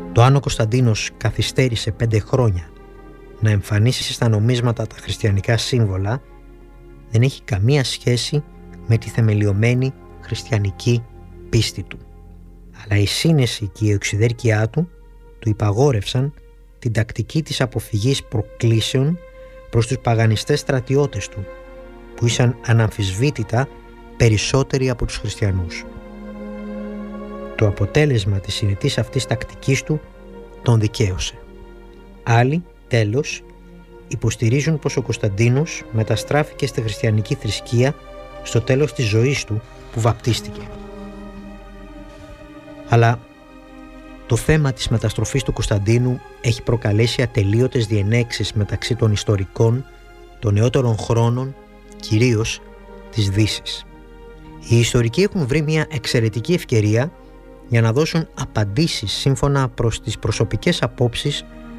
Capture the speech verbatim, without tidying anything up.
Το αν ο Κωνσταντίνος καθυστέρησε πέντε χρόνια να εμφανίσει στα νομίσματα τα χριστιανικά σύμβολα δεν έχει καμία σχέση με τη θεμελιωμένη χριστιανική πίστη του. Αλλά η σύνεση και η οξυδέρκειά του του υπαγόρευσαν την τακτική της αποφυγής προκλήσεων προς τους παγανιστές στρατιώτες του, που ήσαν αναμφισβήτητα περισσότεροι από τους χριστιανούς. Το αποτέλεσμα της συνετής αυτής τακτικής του τον δικαίωσε. Άλλοι, τέλος, υποστηρίζουν πως ο Κωνσταντίνος μεταστράφηκε στη χριστιανική θρησκεία στο τέλος της ζωής του που βαπτίστηκε. Αλλά το θέμα της μεταστροφής του Κωνσταντίνου έχει προκαλέσει ατελείωτες διενέξεις μεταξύ των ιστορικών των νεότερων χρόνων, κυρίως της Δύσης. Οι ιστορικοί έχουν βρει μια εξαιρετική ευκαιρία για να δώσουν απαντήσεις σύμφωνα προς τις προσωπικές απόψεις